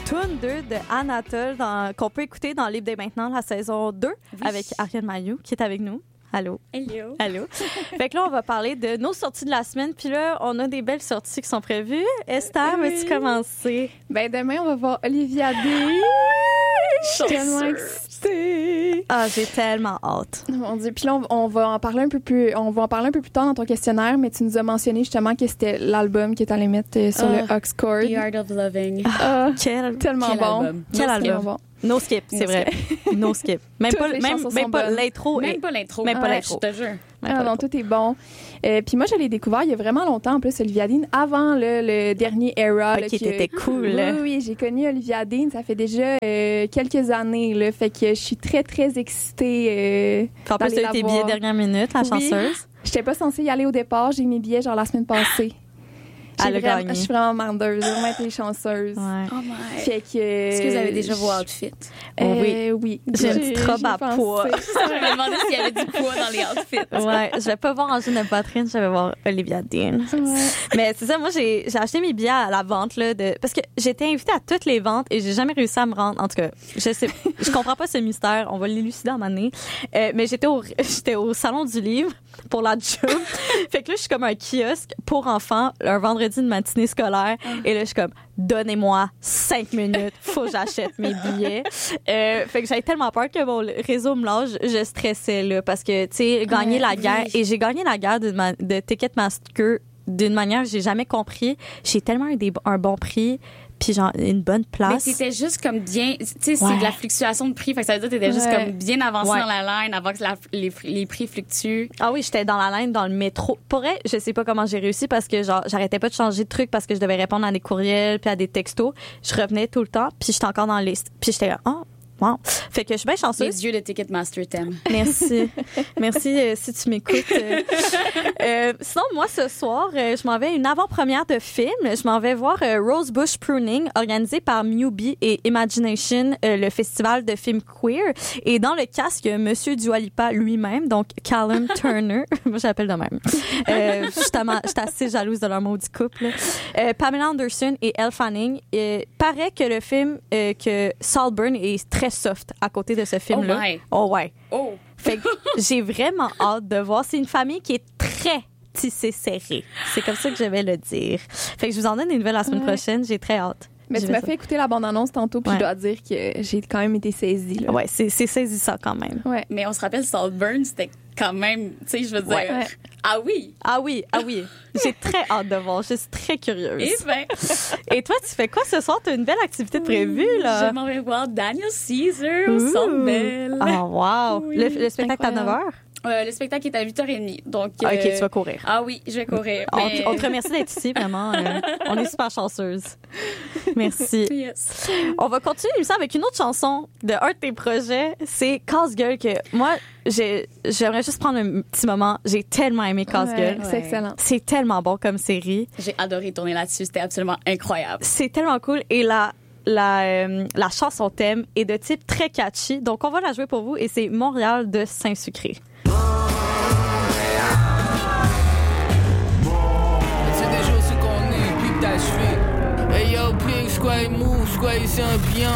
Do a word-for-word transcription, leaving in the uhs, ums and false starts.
Tune deux de Anatole dans, qu'on peut écouter dans Libre dès maintenant, la saison deux, oui. Avec Ariel Mailloux qui est avec nous. Allô. Hello. Allô. Fait que là, on va parler de nos sorties de la semaine. Puis là, on a des belles sorties qui sont prévues. Esther, oui. veux-tu commencer? Ben demain, on va voir Olivia D. Je suis tellement excitée. Ah, j'ai tellement hâte. Mon Dieu. Puis là, on, on va en parler un peu plus. On va en parler un peu plus tard dans ton questionnaire, mais tu nous as mentionné justement que c'était l'album que tu allais mettre sur oh, le aux chord. The Art of Loving. Ah, quel tellement quel bon. Album. Quel album. Bon. No skip, c'est no vrai. Skip. No skip. Même pas, même, même pas l'intro. Même pas l'intro. Même pas ah, l'intro. Je te jure. Ah non, tout est bon. Euh, puis moi, je l'ai découvert il y a vraiment longtemps, en plus, Olivia Dean, avant le, le dernier Era. Ah, là, qui que... était cool. Oui, oui, j'ai connu Olivia Dean, ça fait déjà euh, quelques années. Là, fait que je suis très, très excitée euh, En plus, tu as eu tes billets dernière minute, la oui. chanceuse. Je n'étais pas censée y aller au départ. J'ai eu mes billets genre la semaine passée. Elle a vraiment, gagné. Je suis vraiment mendeuse. J'ai vraiment été chanceuse. Ouais. Oh my. Fait que, Est-ce que vous avez déjà vos outfits? Euh, oui. oui. J'ai une petite robe à poids. Je me demandais s'il y avait du poids dans les outfits. Ouais. Je vais pas voir Angèle de Poitrine, je vais voir Olivia Dean. Ouais. Mais c'est ça, moi, j'ai, j'ai acheté mes billets à la vente, là, de, parce que j'étais invitée à toutes les ventes et j'ai jamais réussi à me rendre. En tout cas, je sais, je comprends pas ce mystère. On va l'élucider à un moment donné. Euh, mais j'étais au, j'étais au Salon du Livre pour la job. Fait que là, je suis comme un kiosque pour enfants, un vendredi de matinée scolaire. Et là, je suis comme, donnez-moi cinq minutes, faut que j'achète mes billets. Euh, fait que j'avais tellement peur que mon réseau me lâche, je stressais, là, parce que, tu sais, gagner euh, la guerre, oui. et j'ai gagné la guerre de, ma, de Ticketmaster d'une manière que j'ai jamais compris. J'ai tellement eu des, un bon prix, puis genre une bonne place. Mais t'étais juste comme bien, tu sais, ouais. c'est de la fluctuation de prix, fait que ça veut dire que t'étais ouais. juste comme bien avancé ouais. dans la ligne avant que la, les, les prix fluctuent. Ah oui, j'étais dans la ligne dans le métro. Pour vrai, je sais pas comment j'ai réussi parce que genre j'arrêtais pas de changer de truc parce que je devais répondre à des courriels puis à des textos. Je revenais tout le temps, puis j'étais encore dans la liste. Puis j'étais là, oh, wow. Fait que je suis bien chanceuse. Les yeux de Ticketmaster t'aiment. Merci. Merci euh, si tu m'écoutes. Euh, euh, sinon, moi, ce soir, euh, je m'en vais à une avant-première de film. Je m'en vais voir euh, Rosebush Pruning, organisé par Mubi et Imagination, euh, le festival de films queer. Et dans le cast, il y a Monsieur Dua Lipa lui-même, donc Callum Turner. Moi, je l'appelle de même. Euh, justement, j'étais assez jalouse de leur maudit couple. Euh, Pamela Anderson et Elle Fanning. Euh, paraît que le film, euh, que Saltburn est très soft à côté de ce film-là. Oh my. Oh ouais. Oh. Fait que j'ai vraiment hâte de voir. C'est une famille qui est très tissée serrée. C'est comme ça que je vais le dire. Fait que je vous en donne des nouvelles la semaine ouais. prochaine. J'ai très hâte. Mais je tu m'as ça. fait écouter la bande-annonce tantôt, puis ouais. je dois dire que j'ai quand même été saisie. Là. Ouais, c'est, c'est saisissant quand même. Ouais. Mais on se rappelle, Saltburn, c'était quand même, tu sais, je veux dire, ouais. Ouais. ah oui. Ah oui, ah oui. J'ai très hâte de voir. Je suis très curieuse. Et ben. Et toi, tu fais quoi ce soir? Tu as une belle activité de prévue, là? Je m'en vais voir Daniel Caesar au Centre Bell. Oh, wow. Oui. Le, le spectacle à neuf heures? Euh, le spectacle est à huit heures trente. Donc, euh, OK, tu vas courir. Ah oui, je vais courir. On, mais... on te remercie d'être ici, vraiment. Euh, on est super chanceuse. Merci. Yes. On va continuer l'émission avec une autre chanson de un de tes projets. C'est Casse-gueule que moi, j'ai, j'aimerais juste prendre un petit moment. J'ai tellement aimé Casse-gueule. Ouais, c'est excellent. C'est tellement bon comme série. J'ai adoré tourner là-dessus. C'était absolument incroyable. C'est tellement cool. Et la, la, euh, la chanson thème est de type très catchy. Donc, on va la jouer pour vous. Et c'est Montréal de Saint-Sucré. Hey yo, pig, squat, move, squat, c'est un bien.